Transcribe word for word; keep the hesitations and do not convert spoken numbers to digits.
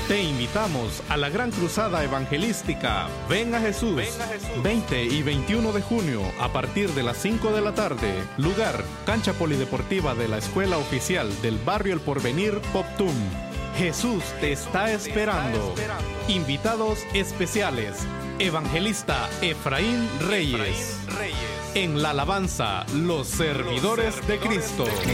Te invitamos a la Gran Cruzada Evangelística Ven a Jesús, Ven a Jesús. veinte y veintiuno de junio a partir de las cinco de la tarde. Lugar, cancha polideportiva de la Escuela Oficial del Barrio El Porvenir, Poptum. Jesús te está esperando. Invitados especiales: Evangelista Efraín Reyes. En la alabanza, los servidores de Cristo.